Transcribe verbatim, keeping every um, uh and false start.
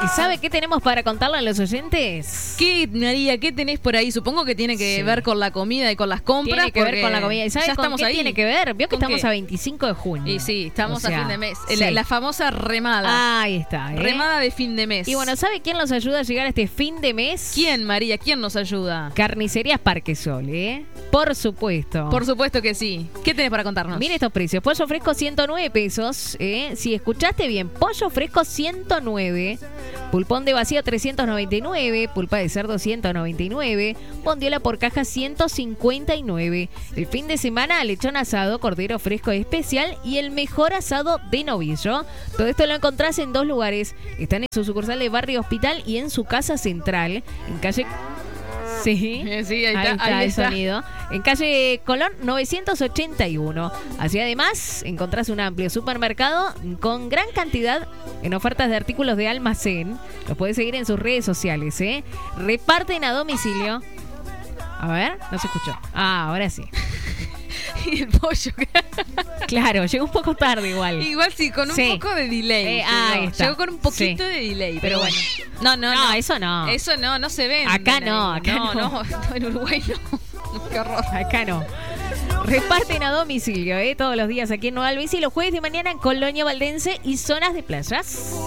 ¿Y sabe qué tenemos para contarle a los oyentes? ¿Qué, María, qué tenés por ahí? Supongo que tiene que sí. ver con la comida y con las compras. Tiene que ver con la comida. ¿Y sabe ya con estamos qué ahí? tiene que ver? Vio que estamos qué? a veinticinco de junio. Y sí, estamos o sea, a fin de mes. Sí. La, la famosa remada. Ahí está. ¿eh? Remada de fin de mes. Y bueno, ¿sabe quién nos ayuda a llegar a este fin de mes? ¿Quién, María? ¿Quién nos ayuda? Carnicerías Parquesol, ¿eh? Por supuesto. Por supuesto que sí. ¿Qué tenés para contarnos? Mire estos precios. Pollo fresco ciento nueve pesos. ¿eh? Si escuchaste bien, pollo fresco ciento nueve. Pulpón de vacío trescientos noventa y nueve. Pulpa de cerdo ciento noventa y nueve. Bondiola por caja ciento cincuenta y nueve. El fin de semana, lechón asado, cordero fresco especial y el mejor asado de novillo. Todo esto lo encontrás en dos lugares. Están en su sucursal de Barrio Hospital y en su casa central. En calle... Sí, sí, ahí está, ahí está ahí el está. sonido. En calle Colón novecientos ochenta y uno. Así además encontrás un amplio supermercado con gran cantidad en ofertas de artículos de almacén. Los puedes seguir en sus redes sociales, ¿eh? Reparten a domicilio. A ver, no se escuchó. Ah, ahora sí. Y el pollo. Claro, llegó un poco tarde igual. Igual sí, con un Sí. poco de delay. Eh, llegó. ahí está. Llegó con un poquito Sí. de delay, pero, Pero bueno. bueno. No, no, No, no. eso no. Eso no, no se vende. Acá no, acá no. no. No, no, en Uruguay no. Qué horror. Acá no. Reparten a domicilio, ¿eh? Todos los días aquí en Nueva Alvis y los jueves de mañana en Colonia Valdense y zonas de playas.